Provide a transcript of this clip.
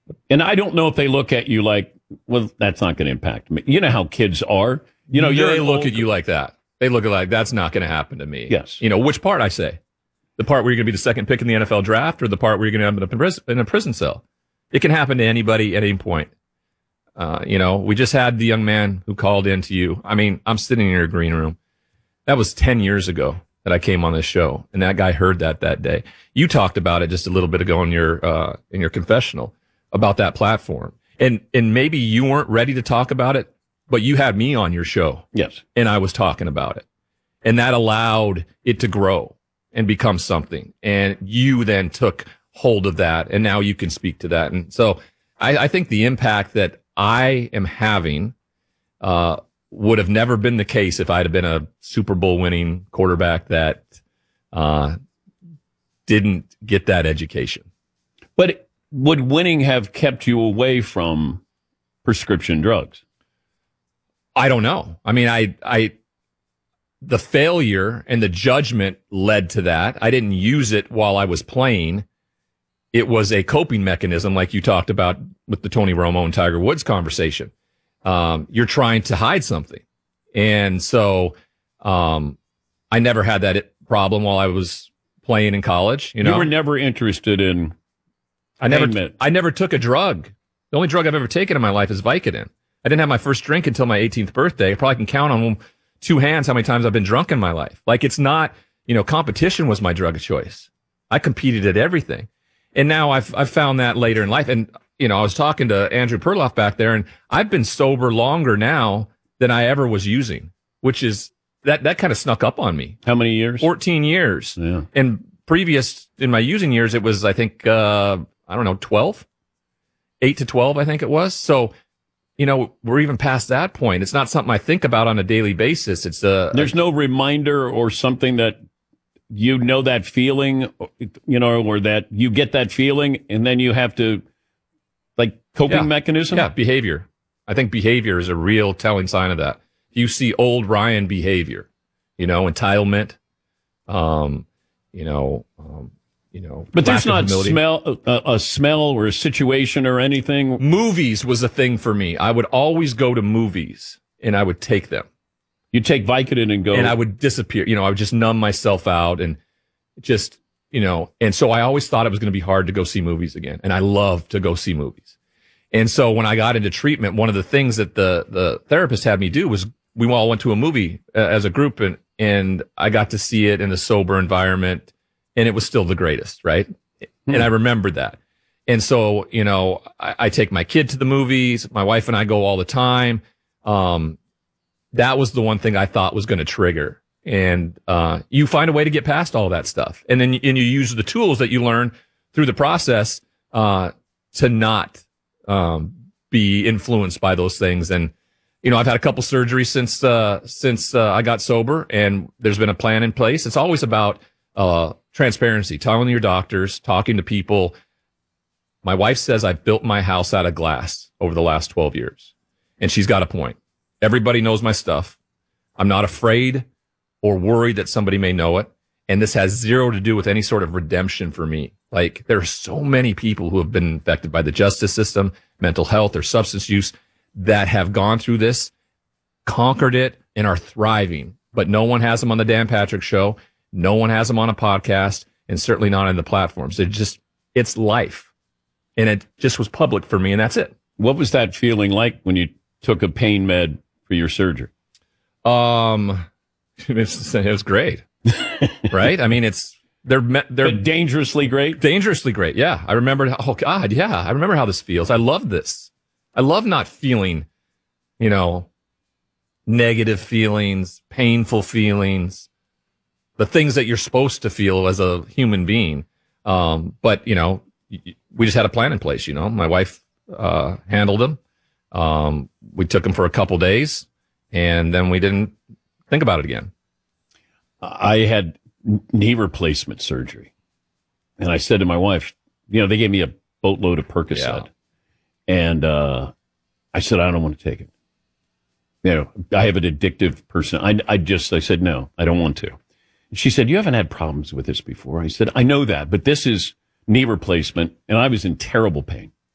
And I don't know if they look at you like, well, that's not going to impact me. You know how kids are. You know, they look at you like that. They look at like, that's not going to happen to me. Yes. You know, which part I say? The part where you're going to be the second pick in the NFL draft or the part where you're going to end up in a prison cell? It can happen to anybody at any point. You know, we just had the young man who called in to you. I mean, I'm sitting in your green room. That was 10 years ago that I came on this show, and that guy heard that day. You talked about it just a little bit ago in your confessional about that platform. And maybe you weren't ready to talk about it, but you had me on your show. Yes. And I was talking about it. And that allowed it to grow and become something. And you then took hold of that, and now you can speak to that. And so I think the impact that I am having would have never been the case if I'd have been a Super Bowl winning quarterback that didn't get that education. But would winning have kept you away from prescription drugs? I don't know. I mean, the failure and the judgment led to that. I didn't use it while I was playing. It was a coping mechanism, like you talked about with the Tony Romo and Tiger Woods conversation. You're trying to hide something. And so, I never had that problem while I was playing in college. You were never interested in. I never took a drug. The only drug I've ever taken in my life is Vicodin. I didn't have my first drink until my 18th birthday. I probably can count on two hands how many times I've been drunk in my life. Like, it's not, competition was my drug of choice. I competed at everything. And now I've found that later in life. And, I was talking to Andrew Perloff back there, and I've been sober longer now than I ever was using, which is that kind of snuck up on me. How many years? 14 years. Yeah. And previous in my using years, it was, I think, 12, 8 to 12, I think it was. So, we're even past that point. It's not something I think about on a daily basis. There's no reminder or something that that feeling, or that you get that feeling and then you have to, like, coping mechanism? Yeah, behavior. I think behavior is a real telling sign of that. You see old Ryan behavior, entitlement, but there's not a smell or a situation or anything. Movies was a thing for me. I would always go to movies and I would take them. You take Vicodin and go. And I would disappear. I would just numb myself out and just, and so I always thought it was going to be hard to go see movies again. And I love to go see movies. And so when I got into treatment, one of the things that the therapist had me do was we all went to a movie as a group, and I got to see it in a sober environment, and it was still the greatest, right? And I remembered that. And so, I take my kid to the movies. My wife and I go all the time. That was the one thing I thought was going to trigger. And you find a way to get past all that stuff. And then you use the tools that you learn through the process to not be influenced by those things. And, I've had a couple surgeries since I got sober, and there's been a plan in place. It's always about transparency, telling your doctors, talking to people. My wife says I've built my house out of glass over the last 12 years. And she's got a point. Everybody knows my stuff. I'm not afraid or worried that somebody may know it. And this has zero to do with any sort of redemption for me. Like, there are so many people who have been infected by the justice system, mental health, or substance use that have gone through this, conquered it, and are thriving. But no one has them on the Dan Patrick Show. No one has them on a podcast, and certainly not on the platforms. It's life. And it just was public for me, and that's it. What was that feeling like when you took a pain med for your surgery? It was great. Right? I mean, they're dangerously great. Dangerously great. Yeah. I remembered. Oh God. Yeah. I remember how this feels. I love this. I love not feeling, negative feelings, painful feelings, the things that you're supposed to feel as a human being. But we just had a plan in place. My wife, handled them. We took them for a couple days, and then we didn't think about it again. I had knee replacement surgery, and I said to my wife, they gave me a boatload of Percocet, and I said, I don't want to take it. I have an addictive person. I said, no, I don't want to. She said, you haven't had problems with this before. I said, I know that, but this is knee replacement, and I was in terrible pain.